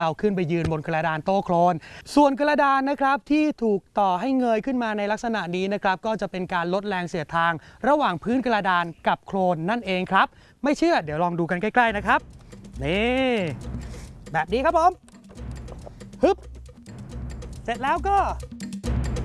เอาขึ้นไปยืนบนกระดานโต้โคลนส่วนกระดานนะครับที่ถูกต่อให้เงยขึ้นมาในลักษณะนี้นะครับก็จะเป็นการลดแรงเสียดทางระหว่างพื้นกระดานกับโคลนนั่นเองครับไม่เชื่อเดี๋ยวลองดูกันใกล้ๆนะครับนี่แบบนี้ครับผมฮึบเสร็จแล้วก็